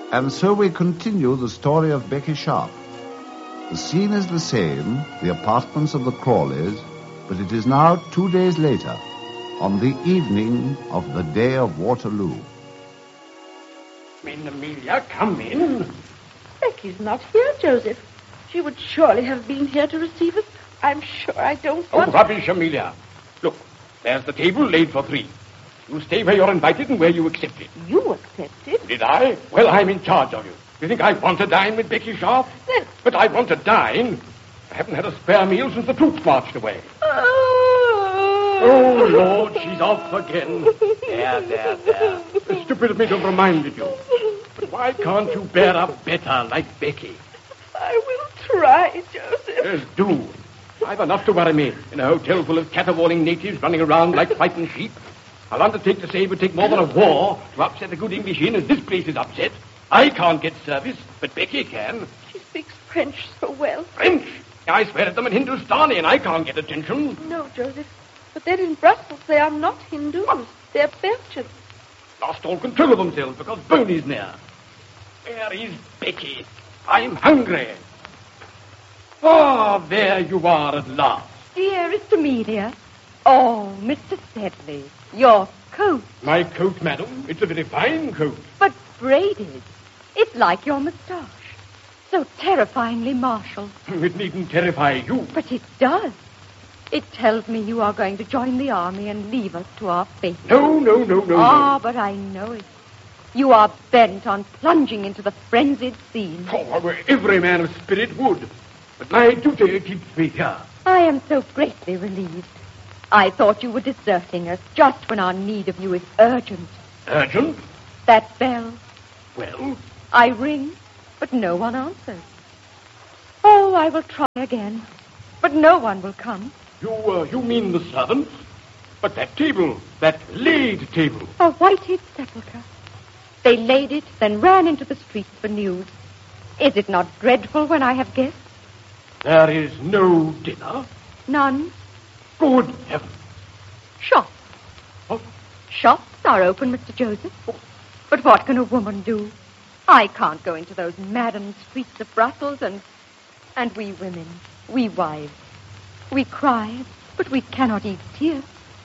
And so we continue the story of Becky Sharp. The scene is the same, the apartments of the Crawleys, but it is now 2 days later, on the evening of the day of Waterloo. Come in, Amelia, come in. Becky's not here, Joseph. She would surely have been here to receive us. I'm sure I don't want... Oh, rubbish, Amelia. Look, there's the table laid for 3. You stay where you're invited and where you accepted. You accepted? Did I? Well, I'm in charge of you. You think I want to dine with Becky Sharp? Then... But I want to dine. I haven't had a spare meal since the troops marched away. Oh, Lord, she's off again. There. Stupid of me to have reminded you. But why can't you bear up better like Becky? I will try, Joseph. Yes, do. I've enough to worry me in a hotel full of caterwauling natives running around like frightened sheep. I'll undertake to say it would take more than a war to upset a good English inn as this place is upset. I can't get service, but Becky can. She speaks French so well. French? I swear at them in Hindustani and I can't get attention. No, Joseph. But then in Brussels they are not Hindus. What? They're Belgians. Lost all control of themselves because Boney's near. Where is Becky? I'm hungry. Ah, there you are at last. Dearest Amelia. Oh, Mr. Sedley, your coat. My coat, madam. It's a very fine coat. But braided. It's like your moustache. So terrifyingly martial. It needn't terrify you. But it does. It tells me you are going to join the army and leave us to our fate. No. Ah, but I know it. You are bent on plunging into the frenzied scene. Oh, every man of spirit would. But my duty keeps me here. I am so greatly relieved. I thought you were deserting us just when our need of you is urgent. Urgent? That bell. Well? I ring, but no one answers. Oh, I will try again, but no one will come. You mean the servants? But that table, that laid table. A whited sepulchre. They laid it, then ran into the streets for news. Is it not dreadful when I have guests? There is no dinner? None. Good heavens. Shops. What? Shops are open, Mr. Joseph. But what can a woman do? I can't go into those maddened streets of Brussels and we women, we wives, we cry, but we cannot eat tears.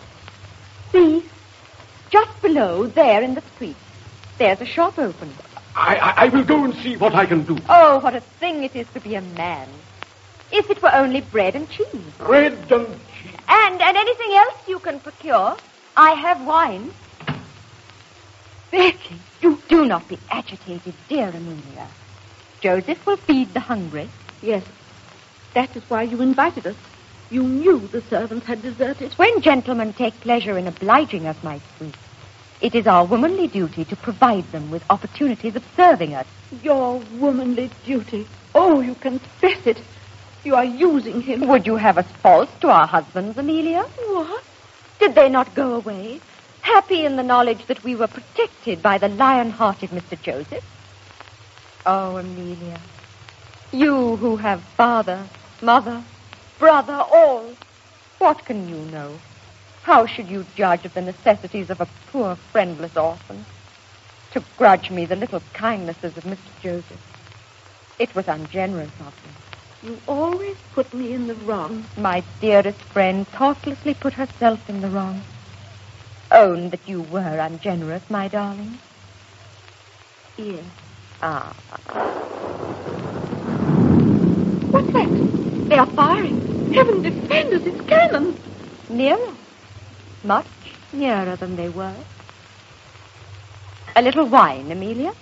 See, just below, there in the street, there's a shop open. I will go and see what I can do. Oh, what a thing it is to be a man. If it were only bread and cheese. Bread and cheese. And anything else you can procure. I have wine. Becky, do not be agitated, dear Amelia. Joseph will feed the hungry. Yes, that is why you invited us. You knew the servants had deserted. When gentlemen take pleasure in obliging us, my sweet, it is our womanly duty to provide them with opportunities of serving us. Your womanly duty. Oh, you confess it. You are using him. Would you have us false to our husbands, Amelia? What? Did they not go away, happy in the knowledge that we were protected by the lion-hearted Mr. Joseph? Oh, Amelia, you who have father, mother, brother, all, what can you know? How should you judge of the necessities of a poor, friendless orphan? To grudge me the little kindnesses of Mr. Joseph. It was ungenerous of me. You always put me in the wrong. My dearest friend thoughtlessly put herself in the wrong. Own that you were ungenerous, my darling. Yes. Ah. What's that? They are firing. Heaven defend us, it's cannon. Nearer. Much nearer than they were. A little wine, Amelia?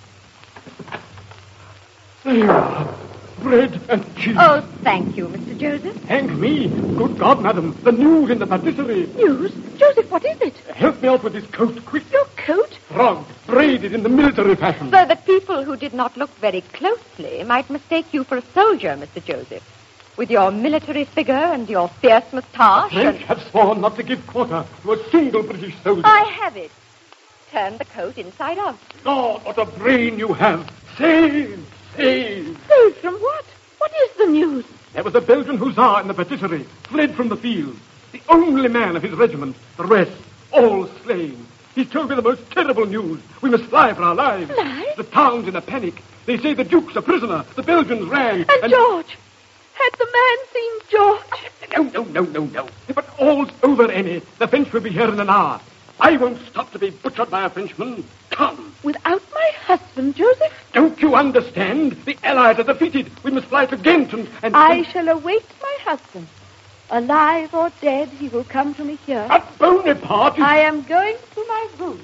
There. Bread and cheese. Oh, thank you, Mr. Joseph. Thank me. Good God, madam. The news in the patisserie. News? Joseph, what is it? Help me out with this coat, quick. Your coat? Frogged, braided in the military fashion. So that people who did not look very closely might mistake you for a soldier, Mr. Joseph. With your military figure and your fierce moustache. The French have sworn not to give quarter to a single British soldier. I have it. Turn the coat inside out. Lord, what a brain you have. Save. Saved from what? What is the news? There was a Belgian hussar in the patisserie, fled from the field. The only man of his regiment. The rest, all slain. He's told me the most terrible news. We must fly for our lives. Fly? The town's in a panic. They say the Duke's a prisoner. The Belgians ran. And George? Had the man seen George? No. But all's over, Annie. The French will be here in an hour. I won't stop to be butchered by a Frenchman. Come. Without my husband, Joseph? Don't you understand? The Allies are defeated. We must fly to Ghent and... I shall await my husband. Alive or dead, he will come to me here. But Bonaparte is... I am going to my room.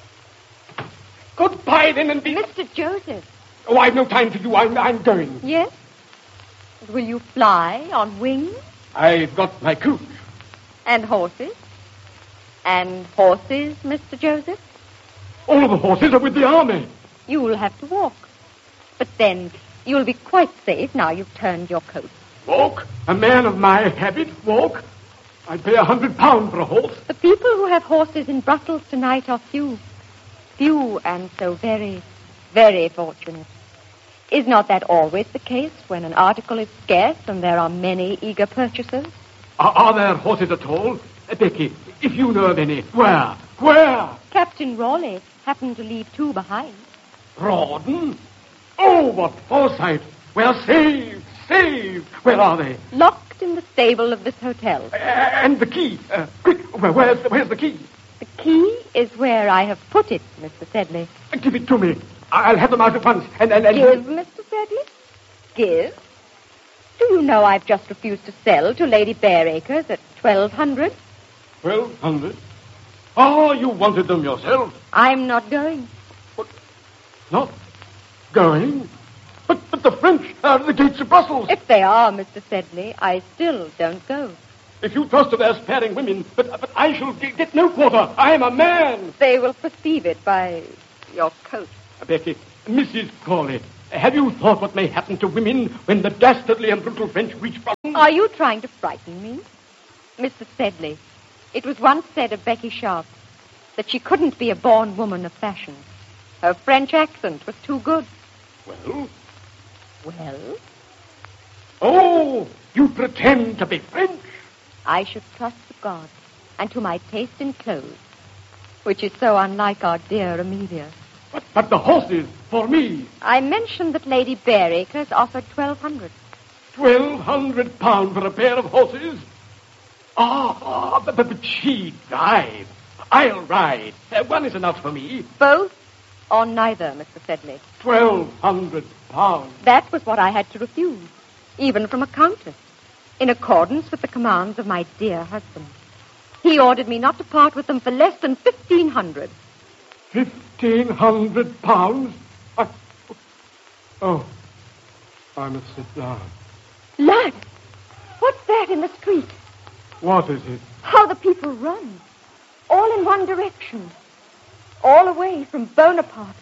Goodbye, then, and be... Mr. Joseph. Oh, I've no time for you. I'm going. Yes? Will you fly on wings? I've got my coach. And horses? And horses, Mr. Joseph? All of the horses are with the army. You'll have to walk. But then you'll be quite safe now you've turned your coat. Walk? A man of my habit? Walk? I'd pay £100 for a horse. The people who have horses in Brussels tonight are few. Few and so very, very fortunate. Is not that always the case when an article is scarce and there are many eager purchasers? Are there horses at all? Becky, if you know of any, where? Where? Captain Raleigh happened to leave 2 behind. Rawdon? Oh, what foresight. We're saved. Where are they? Locked in the stable of this hotel. And the key. Quick, where's the key? The key is where I have put it, Mr. Sedley. Give it to me. I'll have them out at once. And Give, Mr. Sedley? Give? Do you know I've just refused to sell to Lady Bareacres at 1,200? 1,200? Oh, you wanted them yourself. I'm not going. What? Not going? But the French are at the gates of Brussels. If they are, Mr. Sedley, I still don't go. If you trust to their sparing women, but I shall get no quarter. I am a man. They will perceive it by your coat. Becky, Mrs. Crawley, have you thought what may happen to women when the dastardly and brutal French reach Brussels? Are you trying to frighten me? Mr. Sedley, it was once said of Becky Sharp that she couldn't be a born woman of fashion. Her French accent was too good. Well? Well? Oh, you pretend to be French? I should trust to God and to my taste in clothes, which is so unlike our dear Amelia. But the horses, for me. I mentioned that Lady Bareacres offered 1,200. £1,200 for a pair of horses? But she drives. I'll ride. One is enough for me. Both or neither, Mr. Sedley? £1,200. That was what I had to refuse, even from a countess, in accordance with the commands of my dear husband. He ordered me not to part with them for less than 1,500. £1,500? I must sit down. Lad, what's that in the street? What is it? How the people run. All in one direction. All away from Bonaparte.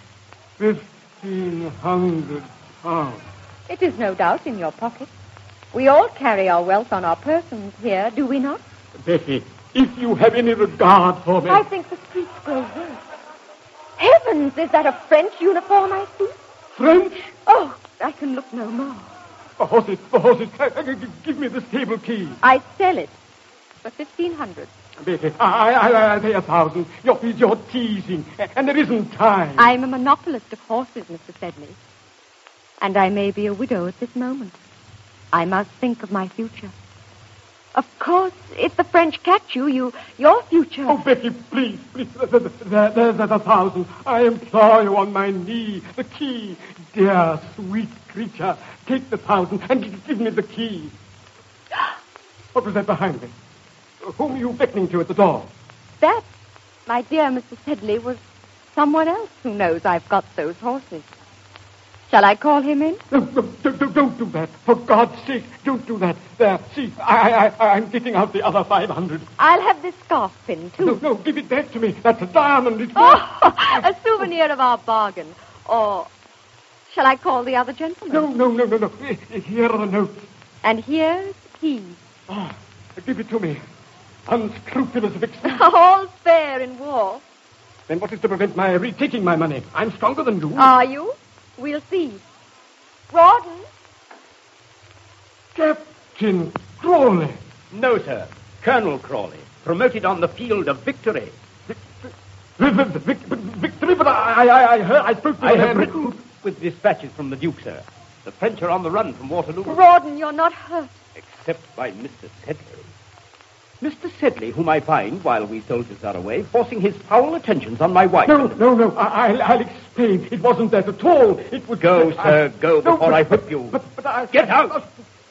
£1,500. It is no doubt in your pocket. We all carry our wealth on our persons here, do we not? Becky, if you have any regard for me... I think the streets grow worse. Heavens, is that a French uniform I see? French? Oh, I can look no more. The horses. Give me the stable key. I sell it for 1,500. Becky, I'll pay 1,000. You're teasing, and there isn't time. I'm a monopolist of horses, Mr. Sedley. And I may be a widow at this moment. I must think of my future. Of course, if the French catch you, your future... Oh, Becky, please. There's 1,000. I implore you on my knee. The key. Dear, sweet creature, take the 1,000 and give me the key. What was that behind me? Whom are you beckoning to at the door? That, my dear Mr. Sedley, was someone else who knows I've got those horses. Shall I call him in? No, don't do that. For God's sake, don't do that. There, see, I'm getting out the other 500. I'll have this scarf pin, too. No, give it back to me. That's a diamond. It's a souvenir of our bargain. Or shall I call the other gentleman? No. Here are the notes. And here's the key. Give it to me. Unscrupulous vixen. All fair in war. Then what is to prevent my retaking my money? I'm stronger than you. Are you? We'll see. Rawdon? Captain Crawley. No, sir. Colonel Crawley. Promoted on the field of victory. Victory, but I heard, I spoke to I the have man. written with dispatches from the Duke, sir. The French are on the run from Waterloo. Rawdon, you're not hurt. Except by Mr. Sedley. Mr. Sedley, whom I find, while we soldiers are away, forcing his foul attentions on my wife. No, I'll explain. It wasn't that at all. It was... Go, sir, go, before I whip you. But I... Get out!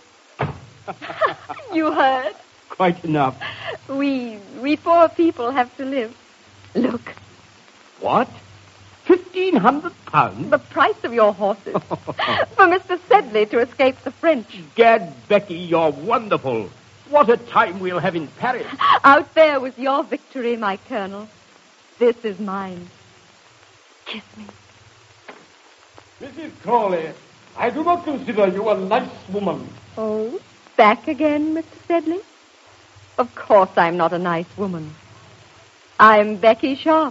You heard? Quite enough. We poor people have to live. Look, What? £1,500? the price of your horses. For Mr. Sedley to escape the French. Gad, Becky, you're wonderful. What a time we'll have in Paris. Out there was your victory, my colonel. This is mine. Kiss me. Mrs. Crawley, I do not consider you a nice woman. Oh, back again, Mr. Sedley? Of course I'm not a nice woman. I'm Becky Sharp.